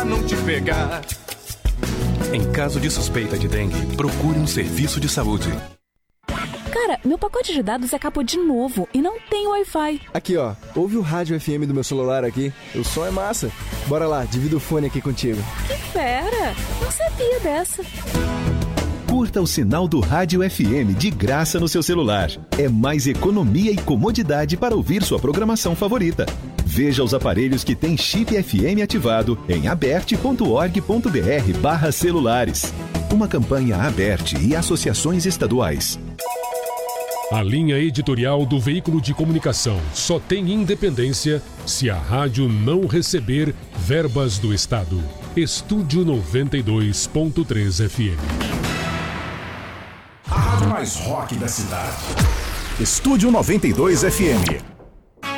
pra não te pegar. Em caso de suspeita de dengue, procure um serviço de saúde. Cara, meu pacote de dados acabou de novo e não tem Wi-Fi. Aqui, ó. Ouve o rádio FM do meu celular aqui. O som é massa. Bora lá, divido o fone aqui contigo. Que fera! Não sabia dessa. Curta o sinal do Rádio FM de graça no seu celular. É mais economia e comodidade para ouvir sua programação favorita. Veja os aparelhos que têm chip FM ativado em aberte.org.br/celulares. Uma campanha Aberte e associações estaduais. A linha editorial do veículo de comunicação só tem independência se a rádio não receber verbas do Estado. Estúdio 92.3 FM. A rádio mais rock da cidade. Estúdio 92 FM.